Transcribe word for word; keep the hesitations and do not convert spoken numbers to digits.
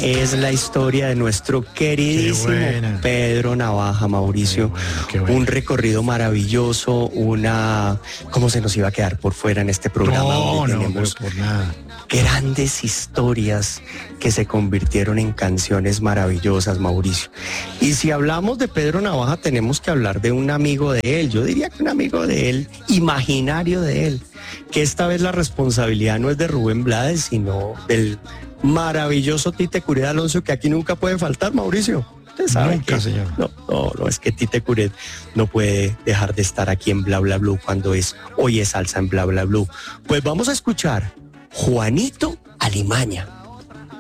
es la historia de nuestro queridísimo Pedro Navaja, Mauricio. Qué bueno, qué bueno. Un recorrido maravilloso, una... ¿Cómo se nos iba a quedar por fuera en este programa? No, donde no, tenemos pero por nada. grandes historias que se convirtieron en canciones maravillosas, Mauricio. Y si hablamos de Pedro Navaja, tenemos que hablar de un amigo de él. Yo diría que un amigo de él, imaginario de él, que esta vez la responsabilidad no es de Rubén Blades, sino del maravilloso Tite Curet Alonso, que aquí nunca puede faltar, Mauricio. Usted sabe Nunca, que, señor. No, no, no, es que Tite Curet no puede dejar de estar aquí en Bla Bla Blue cuando es Hoy es Salsa en Bla Bla Blue. Pues vamos a escuchar Juanito Alimaña.